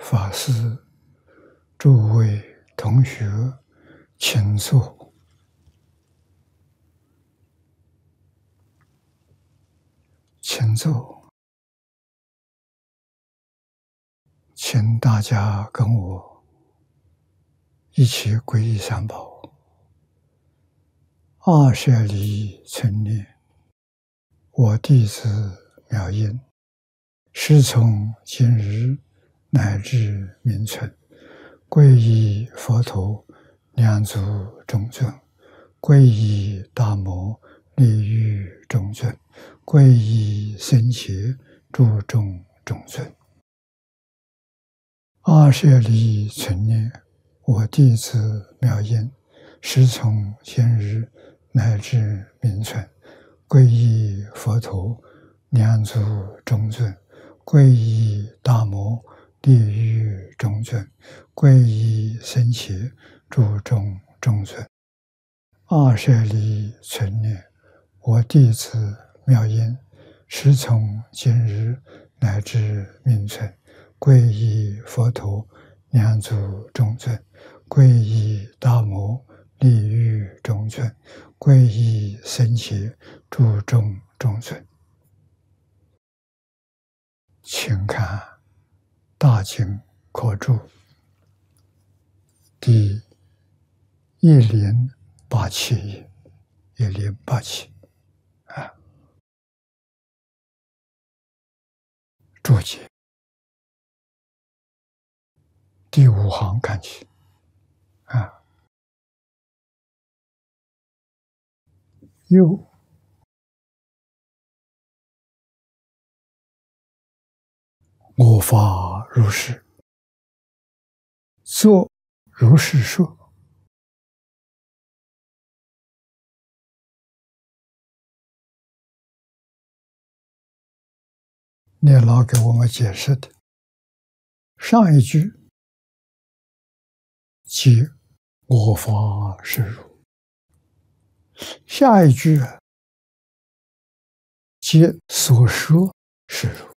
法师、诸位同学，请坐。请坐，请大家跟我一起皈依三宝。二舍离存念，我弟子妙音，师从今日乃至明存，皈依佛陀、两足中尊，皈依大摩利欲中尊，皈依僧伽诸众中尊。二舍离存念，我弟子妙音，师从今日乃至明存，皈依佛陀、两足中尊，皈依大摩利欲中尊，皈依僧伽诸众中尊。二舍离存念，我弟子妙音，师从今日乃至明存，皈依佛陀、两足中尊，皈依大摩利欲中尊，皈依僧伽诸众中尊。请看大经科注第1087页，1087注解第5行看起又我法如是，作如是说。念老给我们解释的上一句即我法是如，下一句即所说是如。